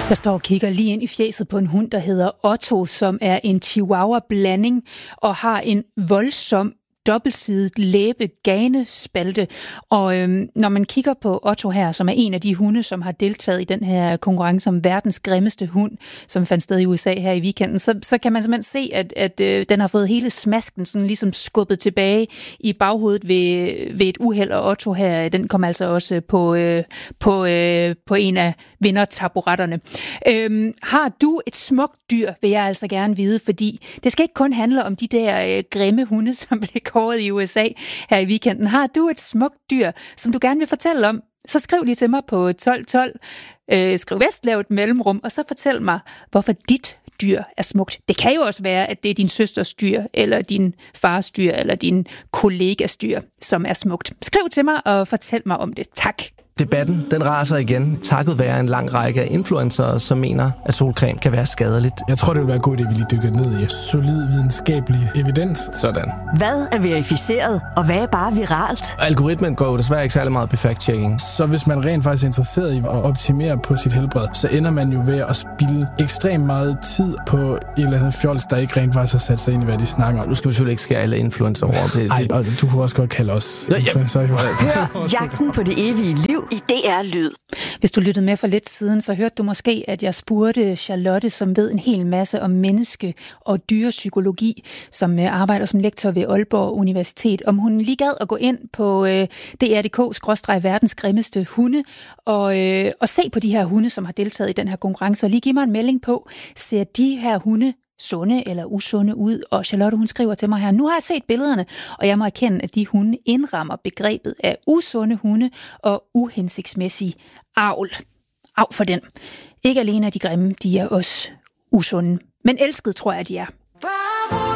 Jeg står og kigger lige ind i fjæset på en hund, der hedder Otto, som er en chihuahua-blanding og har en voldsom dobbeltsidet læbe-ganespalte. Og når man kigger på Otto her, som er en af de hunde, som har deltaget i den her konkurrence om verdens grimmeste hund, som fandt sted i USA her i weekenden, så kan man simpelthen se, at den har fået hele smasken sådan ligesom skubbet tilbage i baghovedet ved et uheld, og Otto her, den kom altså også på en af vindertaburetterne. Har du et smukt dyr, vil jeg altså gerne vide, fordi det skal ikke kun handle om de der grimme hunde, som blev kåret i USA her i weekenden. Har du et smukt dyr, som du gerne vil fortælle om, så skriv lige til mig på 1212, skriv Vestlav et mellemrum, og så fortæl mig, hvorfor dit dyr er smukt. Det kan jo også være, at det er din søsters dyr, eller din fars dyr, eller din kollegas dyr, som er smukt. Skriv til mig og fortæl mig om det. Tak. Debatten, den raser igen, takket være en lang række af influencere, som mener, at solcreme kan være skadeligt. Jeg tror, det vil være godt, at vi lige dykker ned i solid videnskabelig evidens. Sådan. Hvad er verificeret, og hvad er bare viralt? Algoritmen går desværre ikke særlig meget på fact-checking. Så hvis man rent faktisk er interesseret i at optimere på sit helbred, så ender man jo ved at spilde ekstremt meget tid på et eller andet fjols, der ikke rent faktisk har sat sig ind i, hvad de snakker om. Nu skal vi selvfølgelig ikke skære alle influencer over. Nej, og du kunne også godt kalde os influencer. Jagten på det evige liv i DR Lyd. Hvis du lyttede med for lidt siden, så hørte du måske, at jeg spurgte Charlotte, som ved en hel masse om menneske- og dyrepsykologi, som arbejder som lektor ved Aalborg Universitet, om hun lige gad at gå ind på dr.dk/verdens grimmeste hunde og se på de her hunde, som har deltaget i den her konkurrence, og lige give mig en melding på, ser de her hunde sunde eller usunde ud? Og Charlotte, hun skriver til mig her, nu har jeg set billederne, og jeg må erkende, at de hunde indrammer begrebet af usunde hunde og uhensigtsmæssig avl. Av for den. Ikke alene er de grimme, de er også usunde. Men elsket tror jeg, de er.